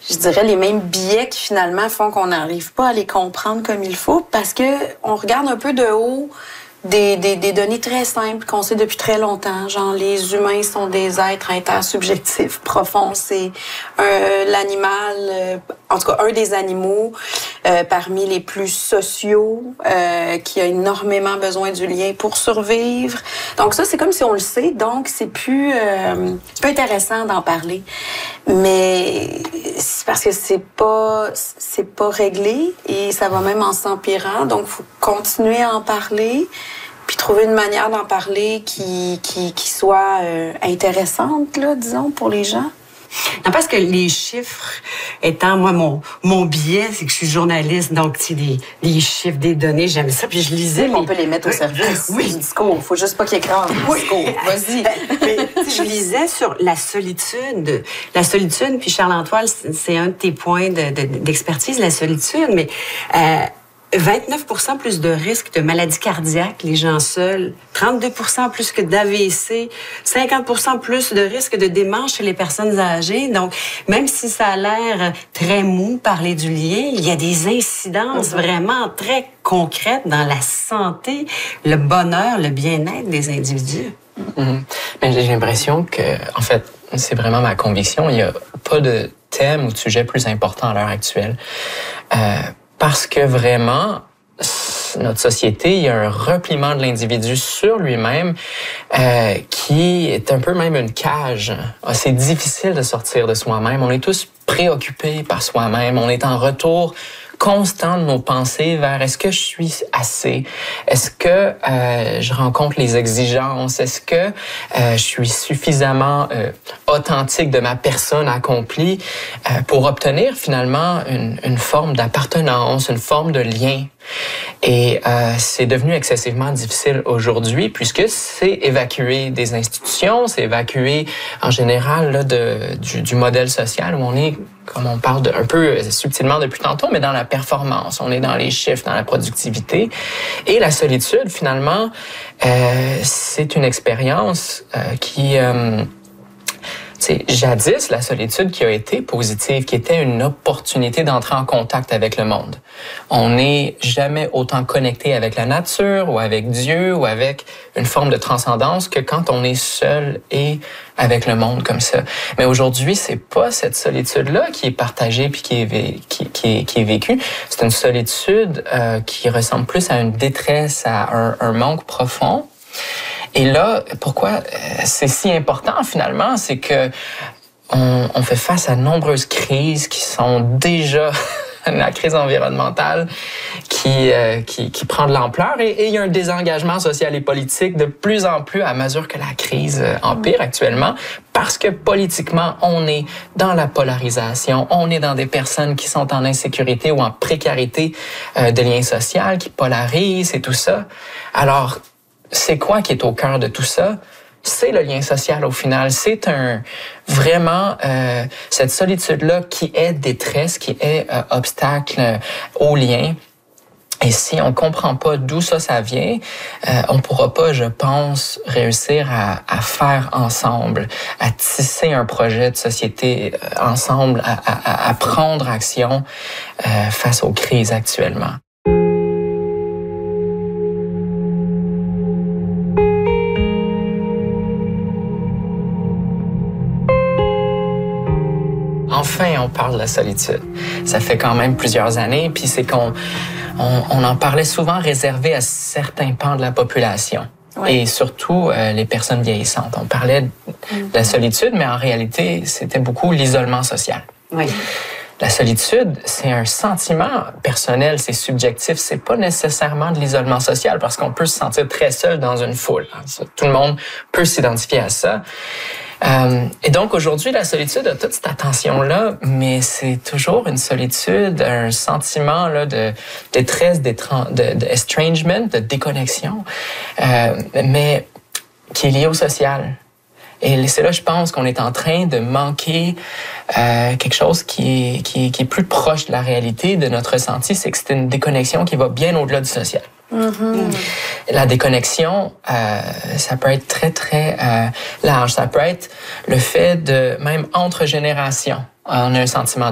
je dirais, les mêmes biais qui finalement font qu'on n'arrive pas à les comprendre comme il faut parce que on regarde un peu de haut des données très simples qu'on sait depuis très longtemps. Genre, les humains sont des êtres intersubjectifs profonds. C'est l'animal, en tout cas, un des animaux parmi les plus sociaux, qui a énormément besoin du lien pour survivre. Donc ça, c'est comme si on le sait. Donc, c'est plus intéressant d'en parler. Mais c'est parce que c'est pas réglé et ça va même en s'empirant. Donc, il faut continuer à en parler puis trouver une manière d'en parler qui soit intéressante, là, disons, pour les gens. Non, parce que les chiffres étant, moi, mon biais, c'est que je suis journaliste, donc, tu sais, les chiffres, des données, j'aime ça, puis je lisais... On peut les mettre au service du discours. Faut juste pas qu'il écrase le discours. Vas-y. Mais, je lisais sur la solitude. La solitude, puis Charles-Antoine, c'est un de tes points d'expertise, la solitude, mais... 29% plus de risques de maladies cardiaques, les gens seuls. 32% plus que d'AVC. 50% plus de risques de démence chez les personnes âgées. Donc, même si ça a l'air très mou, parler du lien, il y a des incidences vraiment très concrètes dans la santé, le bonheur, le bien-être des individus. Mais j'ai l'impression que, en fait, c'est vraiment ma conviction, il n'y a pas de thème ou de sujet plus important à l'heure actuelle. Parce que vraiment, notre société, il y a un repliement de l'individu sur lui-même qui est un peu même une cage. C'est difficile de sortir de soi-même. On est tous préoccupés par soi-même. On est en retour constant de nos pensées vers est-ce que je suis assez? Est-ce que je rencontre les exigences? Est-ce que je suis suffisamment authentique de ma personne accomplie pour obtenir finalement une forme d'appartenance, une forme de lien? Et c'est devenu excessivement difficile aujourd'hui puisque c'est évacué des institutions, c'est évacué en général là, du modèle social où on est, comme on parle un peu subtilement depuis tantôt, mais dans la performance, on est dans les chiffres, dans la productivité. Et la solitude, finalement, c'est une expérience qui... jadis, la solitude qui a été positive, qui était une opportunité d'entrer en contact avec le monde. On n'est jamais autant connecté avec la nature ou avec Dieu ou avec une forme de transcendance que quand on est seul et avec le monde comme ça. Mais aujourd'hui, c'est pas cette solitude-là qui est partagée puis qui est vécue. C'est une solitude qui ressemble plus à une détresse, à un manque profond. Et là, pourquoi c'est si important finalement, c'est que on fait face à de nombreuses crises qui sont déjà la crise environnementale qui prend de l'ampleur et il y a un désengagement social et politique de plus en plus à mesure que la crise empire actuellement parce que politiquement, on est dans la polarisation, on est dans des personnes qui sont en insécurité ou en précarité de liens sociaux, qui polarisent et tout ça. Alors, c'est quoi qui est au cœur de tout ça? C'est le lien social au final. C'est vraiment cette solitude-là qui est détresse, qui est obstacle au lien. Et si on comprend pas d'où ça vient, on pourra pas, je pense, réussir à faire ensemble, à tisser un projet de société ensemble, à prendre action face aux crises actuellement. Enfin, on parle de la solitude. Ça fait quand même plusieurs années, puis c'est qu'on en parlait souvent réservé à certains pans de la population. Oui. Et surtout les personnes vieillissantes. On parlait de la solitude, mais en réalité, c'était beaucoup l'isolement social. Oui. La solitude, c'est un sentiment personnel, c'est subjectif, c'est pas nécessairement de l'isolement social parce qu'on peut se sentir très seul dans une foule. Tout le monde peut s'identifier à ça. Et donc aujourd'hui, la solitude a toute cette attention-là, mais c'est toujours une solitude, un sentiment là de détresse, d'estrangement, de déconnexion, mais qui est lié au social. Et c'est là, je pense, qu'on est en train de manquer quelque chose qui est plus proche de la réalité, de notre ressenti, c'est que c'est une déconnexion qui va bien au-delà du social. Mm-hmm. La déconnexion, ça peut être très, très large. Ça peut être le fait de, même entre générations, on a un sentiment